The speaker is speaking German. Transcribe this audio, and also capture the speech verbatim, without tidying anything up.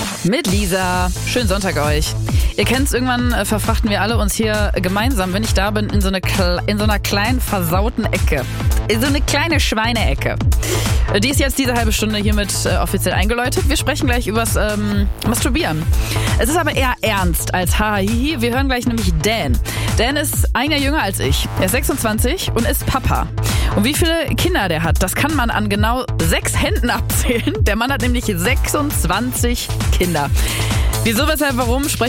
Mit Lisa. Schönen Sonntag euch. Ihr kennt's, irgendwann äh, verfrachten wir alle uns hier gemeinsam, wenn ich da bin, in so, eine, in so einer kleinen versauten Ecke. In so eine kleine Schweineecke. Die ist jetzt diese halbe Stunde hiermit äh, offiziell eingeläutet. Wir sprechen gleich übers ähm, Masturbieren. Es ist aber eher ernst als hahahihi. Wir hören gleich nämlich Dan. Dan ist ein Jahr jünger als ich. Er ist sechsundzwanzig und ist Papa. Und wie viele Kinder der hat, das kann man an genau sechs Händen abzählen. Der Mann hat nämlich sechsundzwanzig Kinder. Wieso, weshalb, warum, sprechen